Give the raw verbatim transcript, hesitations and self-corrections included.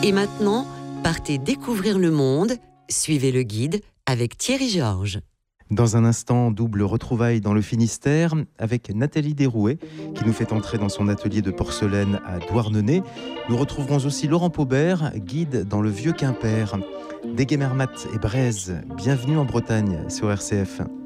Et maintenant, partez découvrir le monde. Suivez le guide avec Thierry Georges. Dans un instant, double retrouvaille dans le Finistère avec Nathalie Derouet qui nous fait entrer dans son atelier de porcelaine à Douarnenez. Nous retrouverons aussi Laurent Paubert, guide dans le Vieux Quimper. Déguémermat et Braise, bienvenue en Bretagne sur R C F.